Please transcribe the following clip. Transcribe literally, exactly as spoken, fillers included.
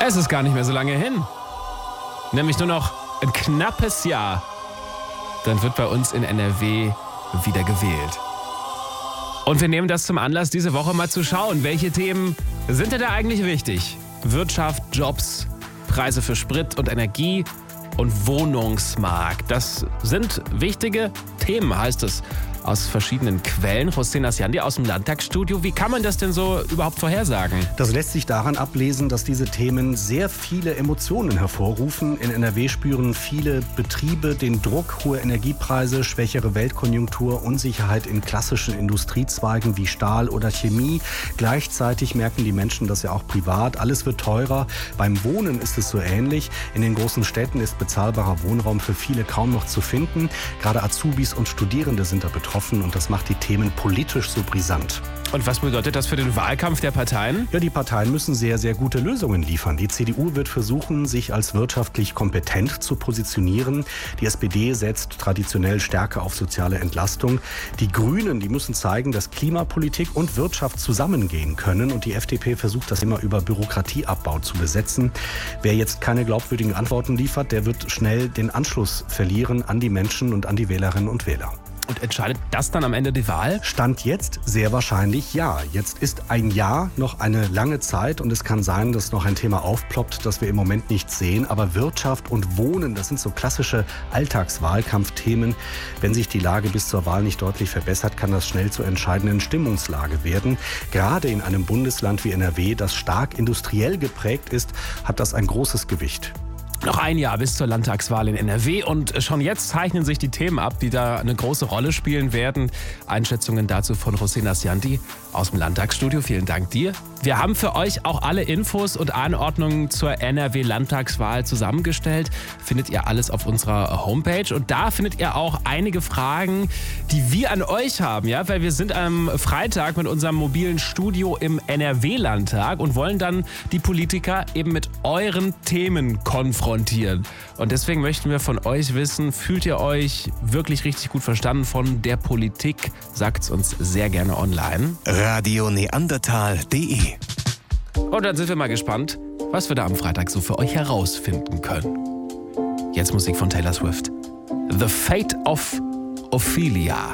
Es ist gar nicht mehr so lange hin. Nämlich nur noch ein knappes Jahr. Dann wird bei uns in N R W wieder gewählt. Und wir nehmen das zum Anlass, diese Woche mal zu schauen, welche Themen sind denn da eigentlich wichtig? Wirtschaft, Jobs, Preise für Sprit und Energie und Wohnungsmarkt. Das sind wichtige Themen, heißt es aus verschiedenen Quellen. José Nasciandi aus dem Landtagsstudio. Wie kann man das denn so überhaupt vorhersagen? Das lässt sich daran ablesen, dass diese Themen sehr viele Emotionen hervorrufen. In N R W spüren viele Betriebe den Druck, hohe Energiepreise, schwächere Weltkonjunktur, Unsicherheit in klassischen Industriezweigen wie Stahl oder Chemie. Gleichzeitig merken die Menschen das ja auch privat. Alles wird teurer. Beim Wohnen ist es so ähnlich. In den großen Städten ist bezahlbarer Wohnraum für viele kaum noch zu finden. Gerade Azubis und Studierende sind da betroffen. Und das macht die Themen politisch so brisant. Und was bedeutet das für den Wahlkampf der Parteien? Ja, die Parteien müssen sehr, sehr gute Lösungen liefern. Die C D U wird versuchen, sich als wirtschaftlich kompetent zu positionieren. Die S P D setzt traditionell stärker auf soziale Entlastung. Die Grünen, die müssen zeigen, dass Klimapolitik und Wirtschaft zusammengehen können. Und die F D P versucht, das immer über Bürokratieabbau zu besetzen. Wer jetzt keine glaubwürdigen Antworten liefert, der wird schnell den Anschluss verlieren an die Menschen und an die Wählerinnen und Wähler. Und entscheidet das dann am Ende die Wahl? Stand jetzt sehr wahrscheinlich ja. Jetzt ist ein Jahr noch eine lange Zeit und es kann sein, dass noch ein Thema aufploppt, das wir im Moment nicht sehen. Aber Wirtschaft und Wohnen, das sind so klassische Alltagswahlkampfthemen. Wenn sich die Lage bis zur Wahl nicht deutlich verbessert, kann das schnell zur entscheidenden Stimmungslage werden. Gerade in einem Bundesland wie N R W, das stark industriell geprägt ist, hat das ein großes Gewicht. Noch ein Jahr bis zur Landtagswahl in N R W und schon jetzt zeichnen sich die Themen ab, die da eine große Rolle spielen werden. Einschätzungen dazu von José Nasciandi aus dem Landtagsstudio. Vielen Dank dir. Wir haben für euch auch alle Infos und Anordnungen zur N R W-Landtagswahl zusammengestellt. Findet ihr alles auf unserer Homepage. Und da findet ihr auch einige Fragen, die wir an euch haben. Ja? Weil wir sind am Freitag mit unserem mobilen Studio im N R W-Landtag und wollen dann die Politiker eben mit euren Themen konfrontieren. Und deswegen möchten wir von euch wissen, fühlt ihr euch wirklich richtig gut verstanden von der Politik? Sagt's uns sehr gerne online. radio neandertal punkt de. Und dann sind wir mal gespannt, was wir da am Freitag so für euch herausfinden können. Jetzt Musik von Taylor Swift. The Fate of Ophelia.